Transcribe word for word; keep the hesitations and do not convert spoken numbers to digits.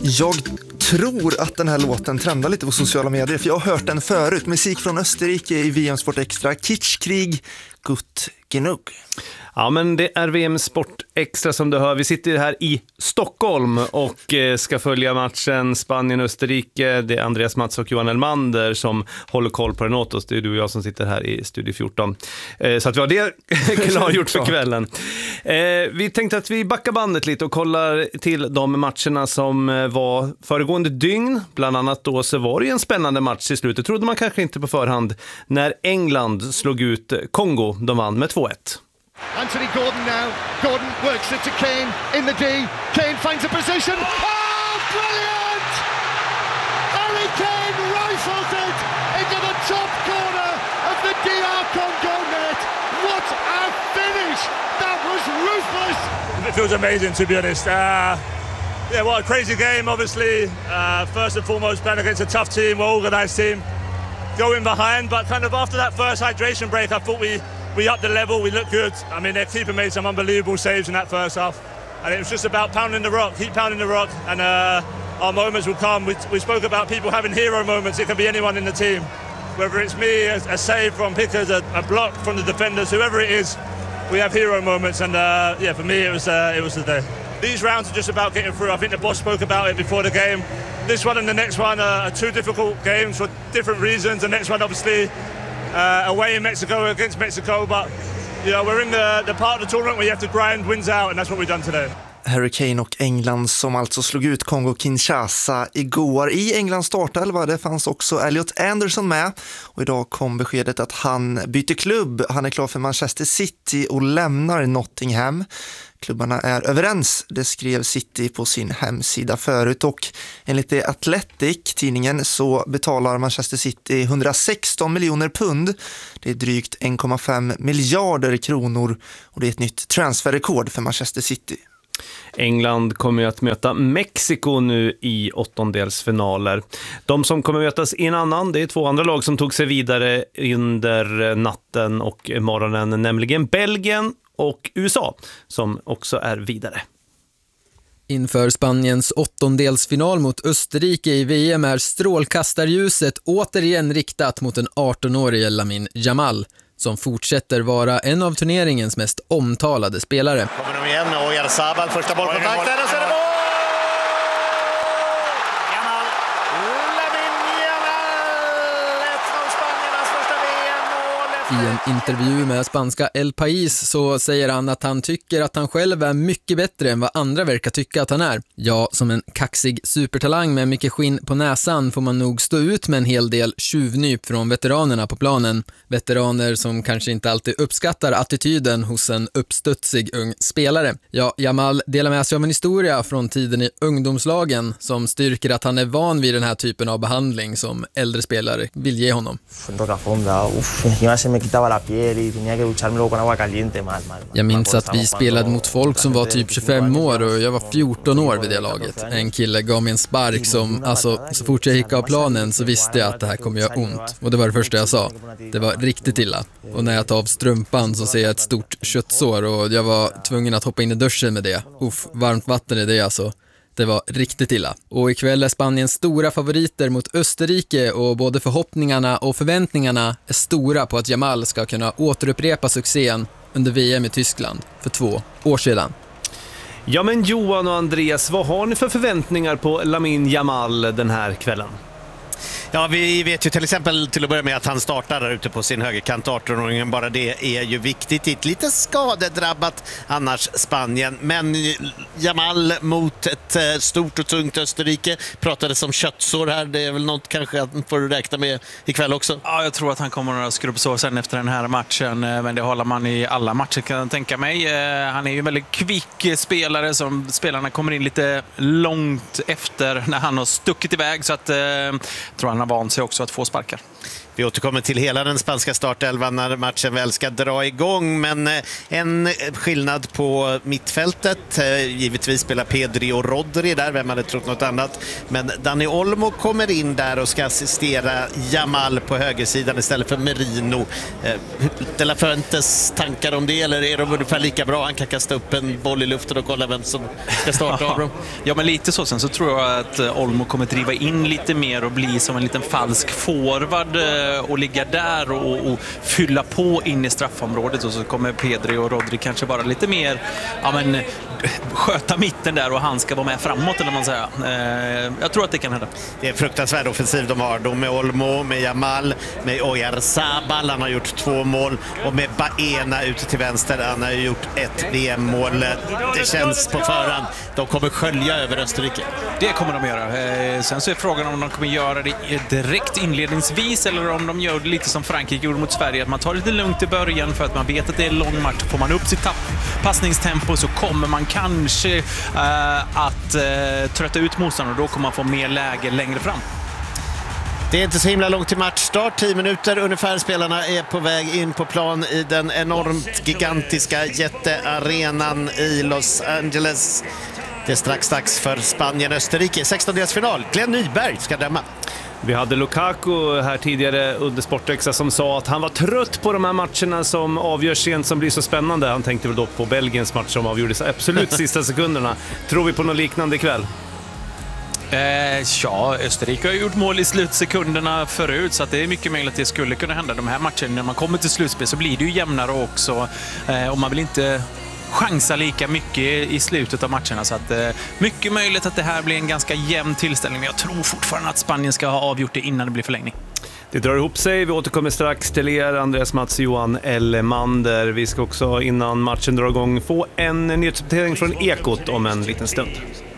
Jag tror att den här låten trendar lite på sociala medier, för jag har hört den förut. Musik från Österrike i V M Sport Extra. Kitschkrieg, gut genug. Ja, men det är V M Sport Extra som du hör. Vi sitter här i Stockholm och ska följa matchen Spanien-Österrike. Det är Andreas Mats och Johan Elmander som håller koll på den åt oss. Det är du och jag som sitter här i Studio fjorton. Så att vi har det klargjort för kvällen. Vi tänkte att vi backar bandet lite och kollar till de matcherna som var föregående dygn. Bland annat då så var det en spännande match i slutet. Trodde man kanske inte på förhand när England slog ut Kongo. De vann med två ett. Anthony Gordon now. Gordon works it to Kane in the D. Kane finds a position. Oh, brilliant! Harry Kane rifles it into the top corner of the D R Congo net. What a finish! That was ruthless! It feels amazing, to be honest. Uh, yeah, what a crazy game, obviously. Uh, first and foremost, playing against a tough team, well-organised team. Going behind, but kind of after that first hydration break, I thought we... We upped the level, we looked good. I mean, their keeper made some unbelievable saves in that first half. And it was just about pounding the rock, keep pounding the rock, and uh, our moments will come. We, we spoke about people having hero moments. It can be anyone in the team. Whether it's me, a, a save from Pickers, a, a block from the defenders, whoever it is, we have hero moments. And uh, yeah, for me, it was, uh, it was the day. These rounds are just about getting through. I think the boss spoke about it before the game. This one and the next one are, are two difficult games for different reasons. The next one, obviously, Uh, away in Mexico against Mexico, but you know, we're in the, the part of the tournament where you have to grind wins out, and that's what we've done today. Harry Kane och England som alltså slog ut Kongo-Kinshasa igår. I Englands startelva det fanns också Elliot Anderson med, och idag kom beskedet att han byter klubb. Han är klar för Manchester City och lämnar Nottingham. Klubbarna är överens, det skrev City på sin hemsida förut, och enligt The Athletic, tidningen, så betalar Manchester City hundrasexton miljoner pund. Det är drygt en komma fem miljarder kronor, och det är ett nytt transferrekord för Manchester City. England kommer att möta Mexiko nu i åttondelsfinaler. De som kommer mötas i en annan, det är två andra lag som tog sig vidare under natten och morgonen, nämligen Belgien och U S A som också är vidare. Inför Spaniens åttondelsfinal mot Österrike i V M är strålkastarljuset återigen riktat mot den arton-årige Lamine Yamal, som fortsätter vara en av turneringens mest omtalade spelare. Kommer de igen och Oyarzabal, första bollkontakten och så är det mål! Yamal, Lamine Yamal, ett av Spaniernas första V M-mål. I en intervju med spanska El País så säger han att han tycker att han själv är mycket bättre än vad andra verkar tycka att han är. Ja, som en kaxig supertalang med mycket skinn på näsan får man nog stå ut med en hel del tjuvnyp från veteranerna på planen. Veteraner som kanske inte alltid uppskattar attityden hos en uppstudsig ung spelare. Ja, Yamal delar med sig av en historia från tiden i ungdomslagen som styrker att han är van vid den här typen av behandling som äldre spelare vill ge honom. Jag minns att vi spelade mot folk som var typ tjugofem år och jag var fjorton år vid det laget. En kille gav mig en spark som, alltså, så fort jag gick av planen så visste jag att det här kommer göra ont. Och det var det första jag sa. Det var riktigt illa. Och när jag tar av strumpan så ser jag ett stort köttsår och jag var tvungen att hoppa in i duschen med det. Uff, varmt vatten är det alltså. Det var riktigt illa. Och ikväll är Spaniens stora favoriter mot Österrike och både förhoppningarna och förväntningarna är stora på att Yamal ska kunna återupprepa succén under V M i Tyskland för två år sedan. Ja, men Johan och Andreas, vad har ni för förväntningar på Lamine Yamal den här kvällen? Ja, vi vet ju till exempel till att börja med att han startar där ute på sin högerkant, arton-åringen. Bara det är ju viktigt. Ett lite skadedrabbat annars Spanien. Men Yamal mot ett stort och tungt Österrike pratades om köttsår här. Det är väl något kanske att får du räkna med ikväll också. Ja, jag tror att han kommer att skrubbsår sen efter den här matchen. Men det håller man i alla matcher, kan jag tänka mig. Han är ju en väldigt kvick spelare som spelarna kommer in lite långt efter när han har stuckit iväg. Så att jag tror han har vant sig också att få sparkar. Vi återkommer till hela den spanska startelvan när matchen väl ska dra igång, men en skillnad på mittfältet. Givetvis spelar Pedri och Rodri där, vem hade trott något annat. Men Dani Olmo kommer in där och ska assistera Yamal på högersidan istället för Merino. De La Fuentes tankar om det, eller är de ungefär lika bra? Han kan kasta upp en boll i luften och kolla vem som ska starta av dem. Ja, men lite så. Sen så tror jag att Olmo kommer driva in lite mer och bli som en liten falsk forward och ligga där och, och fylla på in i straffområdet, och så kommer Pedri och Rodri kanske bara lite mer ja, men, sköta mitten där och han ska vara med framåt, eller man säger. Eh, jag tror att det kan hända. Det är en fruktansvärd offensiv de har. De med Olmo, med Yamal, med Oyarzabal, han har gjort två mål, och med Baena ute till vänster, han har gjort ett V M-mål. Det känns på förhand. De kommer skölja över Österrike. Det kommer de göra. Eh, sen så är frågan om de kommer göra det direkt inledningsvis eller om de gör det lite som Frankrike gjorde mot Sverige, att man tar lite lugnt i början för att man vet att det är en lång match. Får man upp sitt tapp, passningstempo, så kommer man kanske eh, att eh, trötta ut motståndaren, och då kommer man få mer läge längre fram. Det är inte så himla långt till matchstart, tio minuter ungefär. Spelarna är på väg in på plan i den enormt gigantiska jättearenan i Los Angeles. Det är strax dags för Spanien-Österrike, sextondelsfinal. Glenn Nyberg ska döma. Vi hade Lukaku här tidigare under Sportexa som sa att han var trött på de här matcherna som avgörs sent, som blir så spännande. Han tänkte väl då på Belgiens match som avgjordes absolut sista sekunderna. Tror vi på något liknande ikväll? Eh, ja, Österrike har gjort mål i slutsekunderna förut, så att det är mycket möjligt att det skulle kunna hända. De här matcherna, när man kommer till slutspel så blir det ju jämnare också, eh, och man vill inte chansa lika mycket i slutet av matcherna, så att eh, mycket möjligt att det här blir en ganska jämn tillställning, men jag tror fortfarande att Spanien ska ha avgjort det innan det blir förlängning. Det drar ihop sig. Vi återkommer strax till er, Andreas Mats, Johan Elmander. Vi ska också innan matchen drar igång få en nyhetsuppdatering från Ekot om en liten stund.